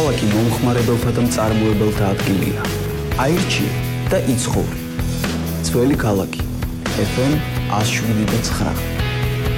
ქალაქი მომხმარებელთა და მწარმოებელთა ადგილია. აირჩიე და იცხოვრი. ძველი ქალაქი FM 107.9